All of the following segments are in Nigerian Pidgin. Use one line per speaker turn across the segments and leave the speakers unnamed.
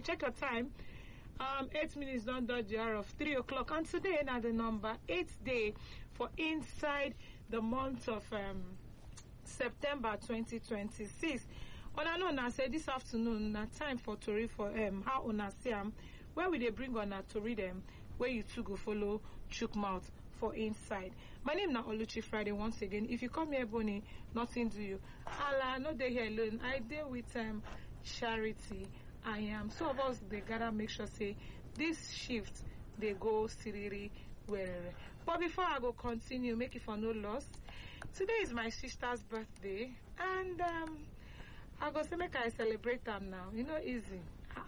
check your time. 8 minutes don't dodge the hour of 3 o'clock. And today now the number 8th day for inside the month of September 2026. Una know na say this afternoon na time for tori for how una see am, where we dey bring una tori dem where you too go follow chook mouth for inside. My name na Oluchi Friday once again. If you come here Bonny, nothing do you. Allah, no dey here alone. I dey with Charity. I am. Some of us they gotta make sure say this shift they go siriri wherever. But before I go continue, make it for no loss. Today is my sister's birthday, and I go say make I celebrate them now. You know, easy.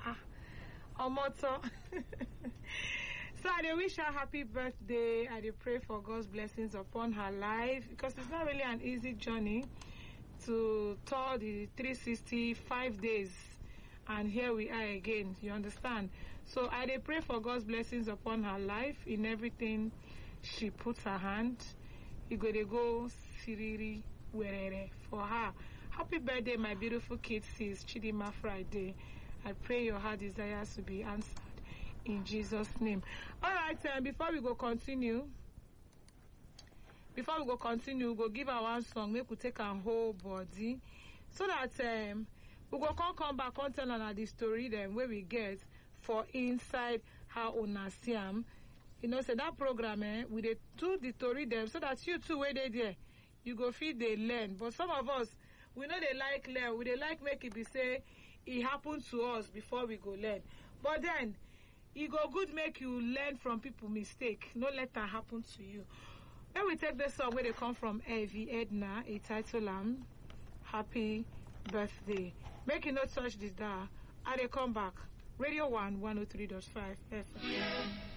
Omoto. So I dey wish her happy birthday. I dey pray for God's blessings upon her life, because it's not really an easy journey to tour the 365 days. And here we are again, you understand? So I dey pray for God's blessings upon her life in everything she puts her hand. You go dey go siriri werere for her. Happy birthday, my beautiful kid, sis Chidima Friday. I pray your heart desires to be answered in Jesus' name. Alright, before we go continue, we go give our one song, make we take our whole body, so that we go come back, come tell us the story then where we get for inside how una see am. You know, say that program, we dey do the story them so that you too where they there, you go feel they learn. But some of us, we know they like learn, we they like make it be say it happened to us before we go learn. But then it go good make you learn from people mistake. No let that happen to you. When we take this song where they come from Evie Edna, a title Happy Birthday. Make you not touch this dial. I they come back. Radio 1 103.5 FM.